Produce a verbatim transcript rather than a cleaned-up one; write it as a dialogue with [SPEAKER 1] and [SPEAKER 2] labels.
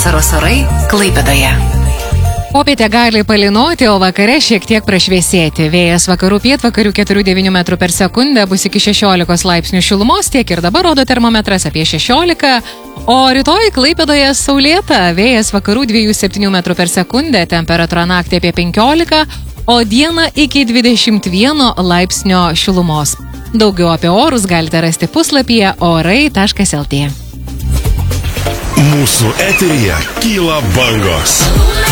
[SPEAKER 1] Vasaros orai Klaipėdoje.
[SPEAKER 2] Popietę gali palynoti, o vakare šiek tiek prašviesėti. Vėjas vakarų pietvakarių keturi devyni metrų per sekundę bus iki šešiolikos laipsnių šilumos, tiek ir dabar rodo termometras apie šešiolika. O rytoj Klaipėdoje saulėta, vėjas vakarų dviejų septynių metrų per sekundę, temperatūra naktį apie penkiolika, o dieną iki dvidešimt vieno laipsnio šilumos. Daugiau apie orus galite rasti puslapyje orai taškas lt.
[SPEAKER 3] Mūsų eteryje kyla bangos.